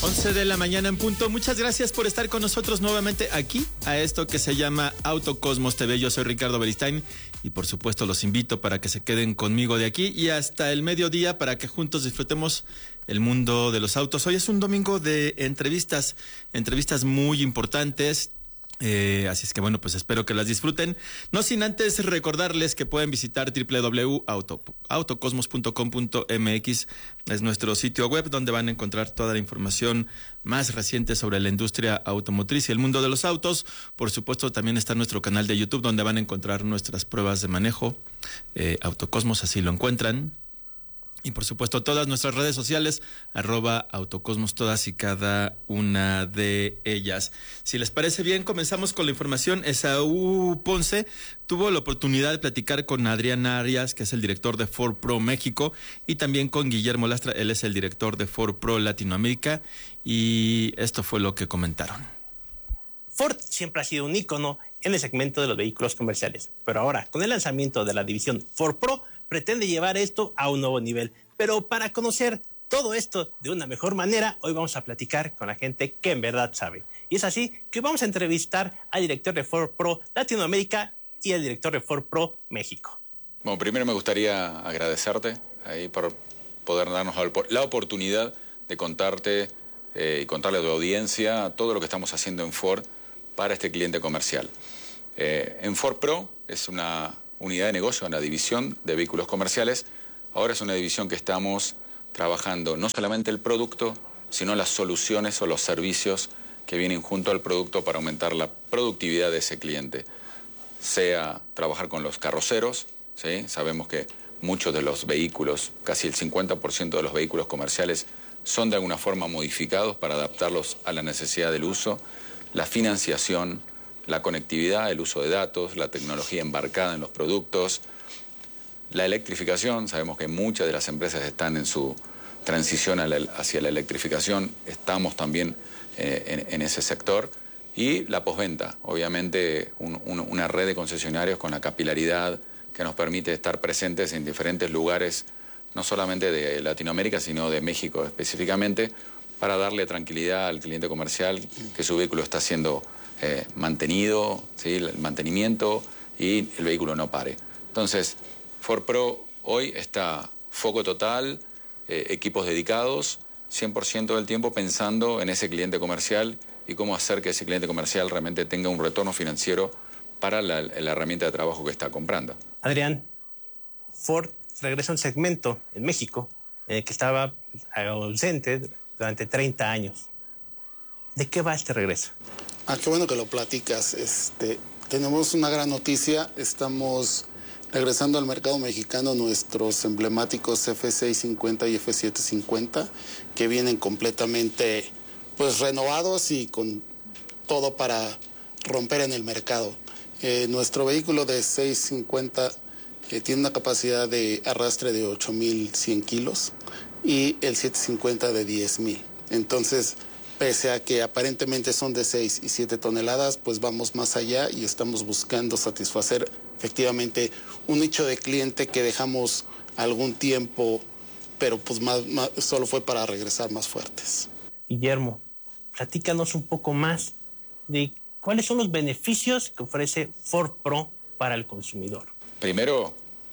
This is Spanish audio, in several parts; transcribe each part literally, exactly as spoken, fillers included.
once de la mañana en punto. Muchas gracias por estar con nosotros nuevamente aquí a esto que se llama Autocosmos T V. Yo soy Ricardo Beristain y por supuesto los invito para que se queden conmigo de aquí y hasta el mediodía para que juntos disfrutemos el mundo de los autos. Hoy es un domingo de entrevistas, entrevistas muy importantes. Eh, así es que bueno, pues espero que las disfruten. No sin antes recordarles que pueden visitar doble u doble u doble u punto autocosmos punto com punto m x. Es nuestro sitio web donde van a encontrar toda la información más reciente sobre la industria automotriz y el mundo de los autos. Por supuesto, también está nuestro canal de YouTube donde van a encontrar nuestras pruebas de manejo. Eh, Autocosmos, así lo encuentran. Y por supuesto todas nuestras redes sociales, arroba autocosmos, todas y cada una de ellas. Si les parece bien, comenzamos con la información. Esaú Ponce tuvo la oportunidad de platicar con Adrián Arias, que es el director de Ford Pro México, y también con Guillermo Lastra, él es el director de Ford Pro Latinoamérica, y esto fue lo que comentaron. Ford siempre ha sido un ícono en el segmento de los vehículos comerciales, pero ahora, con el lanzamiento de la división Ford Pro, pretende llevar esto a un nuevo nivel. Pero para conocer todo esto de una mejor manera, hoy vamos a platicar con la gente que en verdad sabe. Y es así que vamos a entrevistar al director de Ford Pro Latinoamérica y al director de Ford Pro México. Bueno, primero me gustaría agradecerte ahí por poder darnos la oportunidad de contarte eh, y contarle a tu audiencia todo lo que estamos haciendo en Ford para este cliente comercial. Eh, en Ford Pro es una unidad de negocio, una división de vehículos comerciales. Ahora es una división que estamos trabajando no solamente el producto, sino las soluciones o los servicios que vienen junto al producto para aumentar la productividad de ese cliente. Sea trabajar con los carroceros, ¿sí? Sabemos que muchos de los vehículos, casi el cincuenta por ciento de los vehículos comerciales, son de alguna forma modificados para adaptarlos a la necesidad del uso, la financiación, la conectividad, el uso de datos, la tecnología embarcada en los productos, la electrificación. Sabemos que muchas de las empresas están en su transición a la, hacia la electrificación, estamos también eh, en, en ese sector, y la postventa, obviamente un, un, una red de concesionarios con la capilaridad que nos permite estar presentes en diferentes lugares, no solamente de Latinoamérica, sino de México específicamente, para darle tranquilidad al cliente comercial que su vehículo está siendo Eh, mantenido, ¿sí? El mantenimiento y el vehículo no pare. Entonces, Ford Pro hoy está foco total, eh, equipos dedicados, cien por ciento del tiempo pensando en ese cliente comercial y cómo hacer que ese cliente comercial realmente tenga un retorno financiero para la, la herramienta de trabajo que está comprando. Adrián, Ford regresa a un segmento en México eh, que estaba ausente durante treinta años. ¿De qué va este regreso? Ah, qué bueno que lo platicas. Este, tenemos una gran noticia. Estamos regresando al mercado mexicano nuestros emblemáticos F seiscientos cincuenta y F setecientos cincuenta, que vienen completamente pues renovados y con todo para romper en el mercado. Eh, nuestro vehículo de seiscientos cincuenta eh, tiene una capacidad de arrastre de ocho mil cien kilos y el setecientos cincuenta de diez mil. Entonces, pese a que aparentemente son de seis y siete toneladas, pues vamos más allá y estamos buscando satisfacer efectivamente un nicho de cliente que dejamos algún tiempo, pero pues más, más, solo fue para regresar más fuertes. Guillermo, platícanos un poco más de cuáles son los beneficios que ofrece Ford Pro para el consumidor. Primero,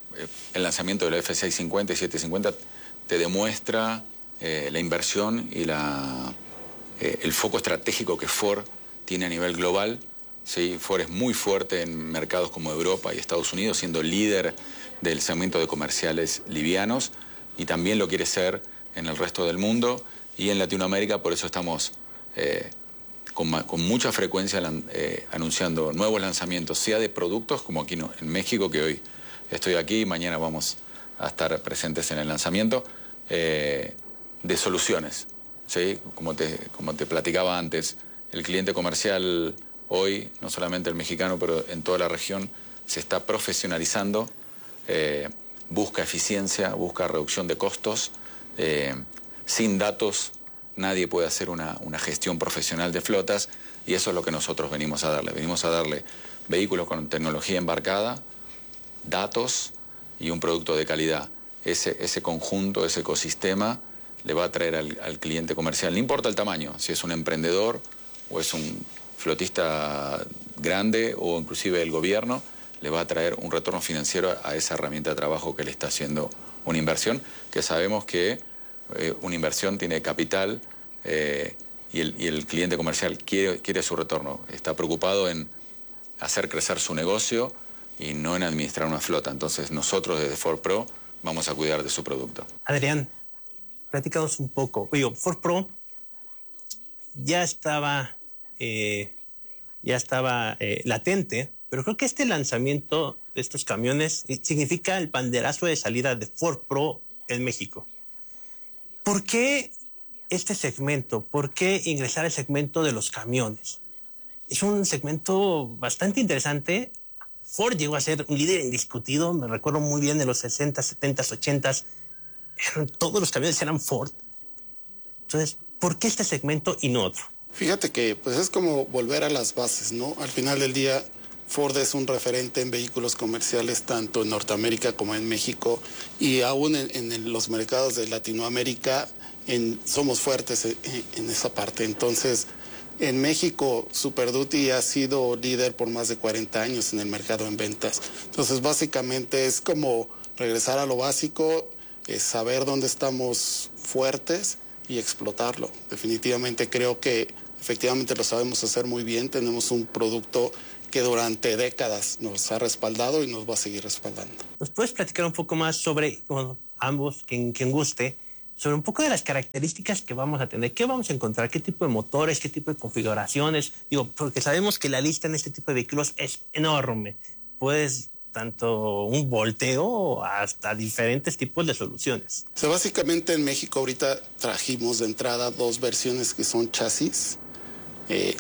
el lanzamiento del F seiscientos cincuenta y setecientos cincuenta te demuestra eh, la inversión y la... Eh, el foco estratégico que Ford tiene a nivel global, ¿sí? Ford es muy fuerte en mercados como Europa y Estados Unidos, siendo líder del segmento de comerciales livianos, y también lo quiere ser en el resto del mundo y en Latinoamérica. Por eso estamos eh, con, con mucha frecuencia eh, anunciando nuevos lanzamientos, sea de productos como aquí no, en México, que hoy estoy aquí y mañana vamos a estar presentes en el lanzamiento, eh, de soluciones. Sí, como te, como te platicaba antes, el cliente comercial hoy, no solamente el mexicano, pero en toda la región, se está profesionalizando, eh, busca eficiencia, busca reducción de costos. Eh, sin datos nadie puede hacer una, una gestión profesional de flotas, y eso es lo que nosotros venimos a darle. Venimos a darle vehículos con tecnología embarcada, datos y un producto de calidad. Ese, ese conjunto, ese ecosistema le va a traer al, al cliente comercial, no importa el tamaño, si es un emprendedor o es un flotista grande o inclusive el gobierno, le va a traer un retorno financiero a esa herramienta de trabajo que le está haciendo una inversión, que sabemos que eh, una inversión tiene capital eh, y, el, y el cliente comercial quiere, quiere su retorno, está preocupado en hacer crecer su negocio y no en administrar una flota. Entonces nosotros desde Ford Pro vamos a cuidar de su producto. Adrián, platícanos un poco. Oye, Ford Pro ya estaba, eh, ya estaba eh, latente, pero creo que este lanzamiento de estos camiones significa el banderazo de salida de Ford Pro en México. ¿Por qué este segmento? ¿Por qué ingresar al segmento de los camiones? Es un segmento bastante interesante. Ford llegó a ser un líder indiscutido. Me recuerdo muy bien de los sesenta, setenta, ochenta. Todos los camiones eran Ford. Entonces, ¿por qué este segmento y no otro? Fíjate que pues es como volver a las bases, ¿no? Al final del día, Ford es un referente en vehículos comerciales tanto en Norteamérica como en México y aún en, en los mercados de Latinoamérica en, somos fuertes en, en esa parte. Entonces, en México, Super Duty ha sido líder por más de cuarenta años en el mercado en ventas. Entonces, básicamente es como regresar a lo básico, es saber dónde estamos fuertes y explotarlo. Definitivamente creo que efectivamente lo sabemos hacer muy bien. Tenemos un producto que durante décadas nos ha respaldado y nos va a seguir respaldando. ¿Nos puedes platicar un poco más sobre, bueno, ambos, quien, quien guste, sobre un poco de las características que vamos a tener? ¿Qué vamos a encontrar? ¿Qué tipo de motores? ¿Qué tipo de configuraciones? Digo, porque sabemos que la lista en este tipo de vehículos es enorme. Puedes tanto un volteo hasta diferentes tipos de soluciones. O sea, básicamente en México ahorita trajimos de entrada dos versiones que son chasis eh,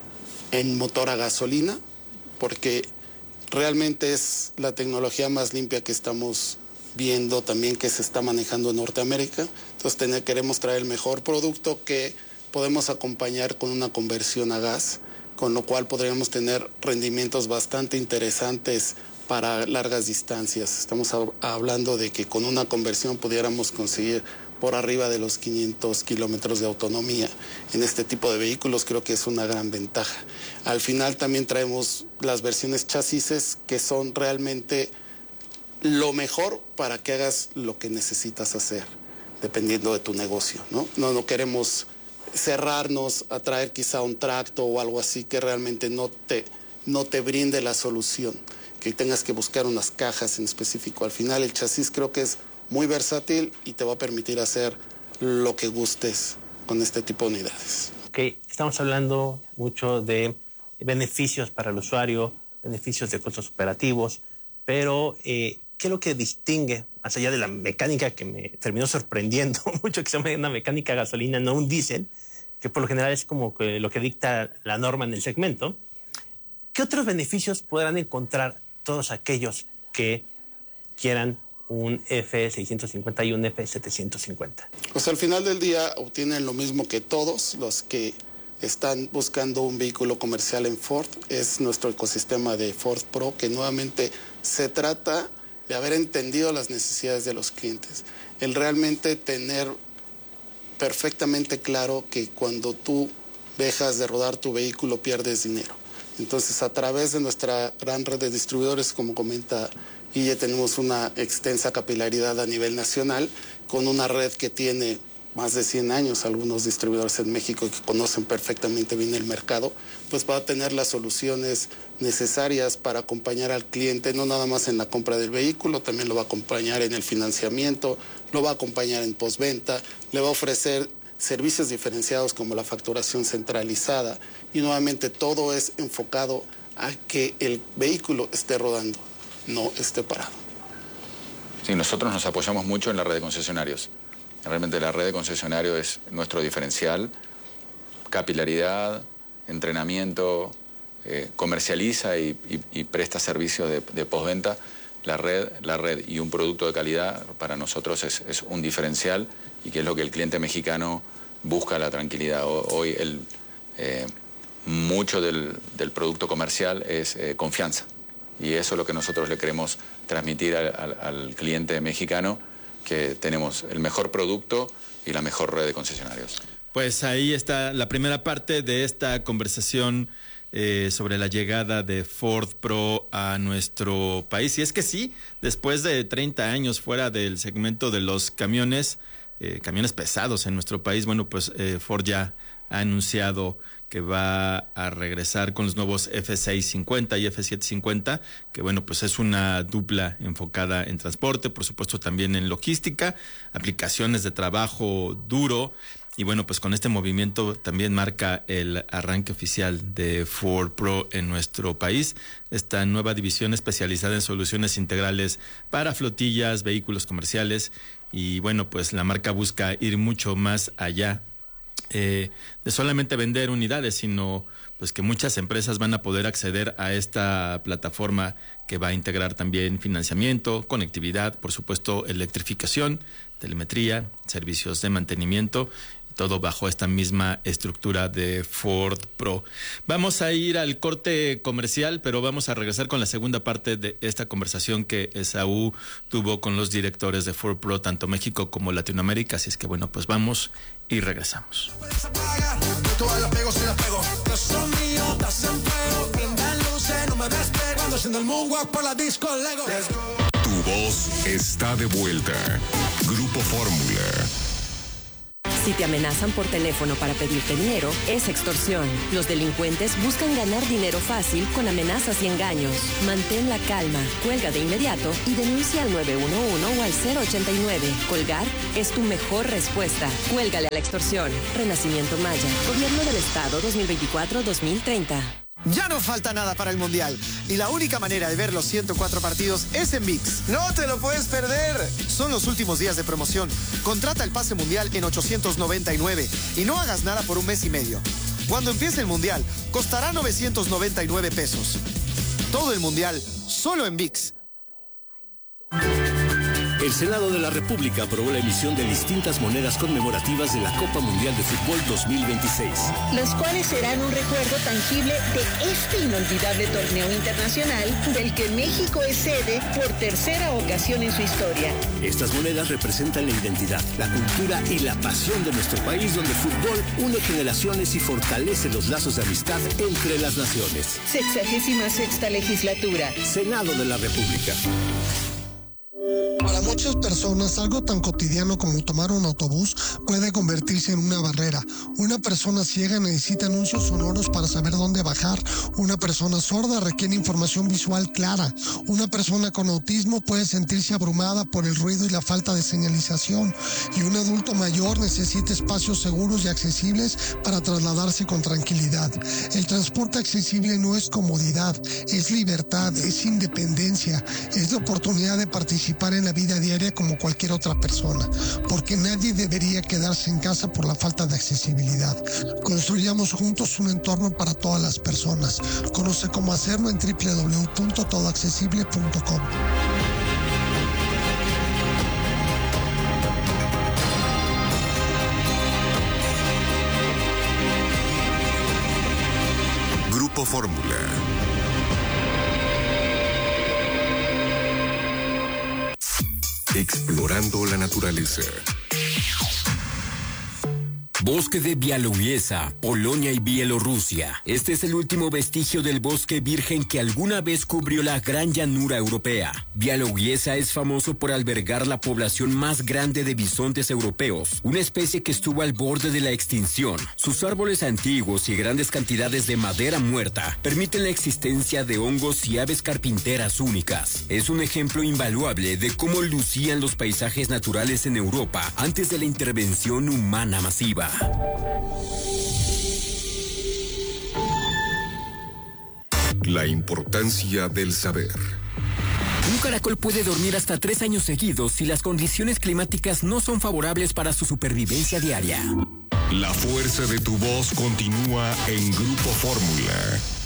en motor a gasolina, porque realmente es la tecnología más limpia que estamos viendo también que se está manejando en Norteamérica. Entonces tener, queremos traer el mejor producto que podemos acompañar con una conversión a gas, con lo cual podríamos tener rendimientos bastante interesantes para largas distancias. Estamos hablando de que con una conversión pudiéramos conseguir por arriba de los quinientos kilómetros de autonomía. En este tipo de vehículos creo que es una gran ventaja. Al final también traemos las versiones chasis que son realmente lo mejor para que hagas lo que necesitas hacer, dependiendo de tu negocio, ¿no? No, no queremos cerrarnos a traer quizá un tracto o algo así que realmente no te, no te brinde la solución, que tengas que buscar unas cajas en específico. Al final el chasis creo que es muy versátil y te va a permitir hacer lo que gustes con este tipo de unidades. Ok, estamos hablando mucho de beneficios para el usuario, beneficios de costos operativos, pero eh, ¿qué es lo que distingue, más allá de la mecánica que me terminó sorprendiendo mucho, que sea una mecánica a gasolina, no un diésel, que por lo general es como que lo que dicta la norma en el segmento? ¿Qué otros beneficios podrán encontrar todos aquellos que quieran un F seiscientos cincuenta y un F setecientos cincuenta? Pues al final del día obtienen lo mismo que todos los que están buscando un vehículo comercial en Ford. Es nuestro ecosistema de Ford Pro, que nuevamente se trata de haber entendido las necesidades de los clientes. El realmente tener perfectamente claro que cuando tú dejas de rodar tu vehículo pierdes dinero. Entonces, a través de nuestra gran red de distribuidores, como comenta Guille, tenemos una extensa capilaridad a nivel nacional, con una red que tiene más de cien años, algunos distribuidores en México que conocen perfectamente bien el mercado, pues va a tener las soluciones necesarias para acompañar al cliente, no nada más en la compra del vehículo, también lo va a acompañar en el financiamiento, lo va a acompañar en postventa, le va a ofrecer servicios diferenciados como la facturación centralizada, y nuevamente todo es enfocado a que el vehículo esté rodando, no esté parado. Sí, nosotros nos apoyamos mucho en la red de concesionarios. Realmente la red de concesionarios es nuestro diferencial, capilaridad, entrenamiento, eh, comercializa y, y, y presta servicios de, de postventa. La red, la red y un producto de calidad para nosotros es, es un diferencial, y que es lo que el cliente mexicano busca, la tranquilidad. Hoy el, eh, mucho del, del producto comercial es eh, confianza, y eso es lo que nosotros le queremos transmitir al, al, al cliente mexicano, que tenemos el mejor producto y la mejor red de concesionarios. Pues ahí está la primera parte de esta conversación eh, sobre la llegada de Ford Pro a nuestro país. Y es que sí, después de treinta años fuera del segmento de los camiones, eh, camiones pesados en nuestro país, bueno, pues eh, Ford ya ha anunciado que va a regresar con los nuevos F seiscientos cincuenta y F setecientos cincuenta, que bueno, pues es una dupla enfocada en transporte, por supuesto también en logística, aplicaciones de trabajo duro, y bueno, pues con este movimiento también marca el arranque oficial de Ford Pro en nuestro país, esta nueva división especializada en soluciones integrales para flotillas, vehículos comerciales, y bueno, pues la marca busca ir mucho más allá Eh, de solamente vender unidades, sino pues que muchas empresas van a poder acceder a esta plataforma que va a integrar también financiamiento, conectividad, por supuesto electrificación, telemetría, servicios de mantenimiento, todo bajo esta misma estructura de Ford Pro. Vamos a ir al corte comercial, pero vamos a regresar con la segunda parte de esta conversación que Esaú tuvo con los directores de Ford Pro, tanto México como Latinoamérica. Así es que bueno, pues vamos y regresamos. Tu voz está de vuelta. Grupo Fórmula. Si te amenazan por teléfono para pedirte dinero, es extorsión. Los delincuentes buscan ganar dinero fácil con amenazas y engaños. Mantén la calma, cuelga de inmediato y denuncia al nueve uno uno o al cero ochenta y nueve. Colgar es tu mejor respuesta. Cuélgale a la extorsión. Renacimiento Maya. Gobierno del Estado dos mil veinticuatro a dos mil treinta. Ya no falta nada para el Mundial y la única manera de ver los ciento cuatro partidos es en ViX. ¡No te lo puedes perder! Son los últimos días de promoción. Contrata el pase Mundial en ochocientos noventa y nueve y no hagas nada por un mes y medio. Cuando empiece el Mundial, costará novecientos noventa y nueve pesos. Todo el Mundial, solo en ViX. El Senado de la República aprobó la emisión de distintas monedas conmemorativas de la Copa Mundial de Fútbol dos mil veintiséis. Los cuales serán un recuerdo tangible de este inolvidable torneo internacional del que México es sede por tercera ocasión en su historia. Estas monedas representan la identidad, la cultura y la pasión de nuestro país, donde el fútbol une generaciones y fortalece los lazos de amistad entre las naciones. Sexagésima sexta legislatura. Senado de la República. Para muchas personas, algo tan cotidiano como tomar un autobús puede convertirse en una barrera. Una persona ciega necesita anuncios sonoros para saber dónde bajar. Una persona sorda requiere información visual clara. Una persona con autismo puede sentirse abrumada por el ruido y la falta de señalización. Y un adulto mayor necesita espacios seguros y accesibles para trasladarse con tranquilidad. El transporte accesible no es comodidad, es libertad, es independencia, es la oportunidad de participar en la vida diaria como cualquier otra persona, porque nadie debería quedarse en casa por la falta de accesibilidad. Construyamos juntos un entorno para todas las personas. Conoce cómo hacerlo en doble u doble u doble u punto todo accesible punto com. Grupo Fórmula. Explorando la naturaleza. Bosque de Białowieża, Polonia y Bielorrusia. Este es el último vestigio del bosque virgen que alguna vez cubrió la gran llanura europea. Białowieża es famoso por albergar la población más grande de bisontes europeos, una especie que estuvo al borde de la extinción. Sus árboles antiguos y grandes cantidades de madera muerta permiten la existencia de hongos y aves carpinteras únicas. Es un ejemplo invaluable de cómo lucían los paisajes naturales en Europa antes de la intervención humana masiva. La importancia del saber. Un caracol puede dormir hasta tres años seguidos si las condiciones climáticas no son favorables para su supervivencia diaria. La fuerza de tu voz continúa en Grupo Fórmula.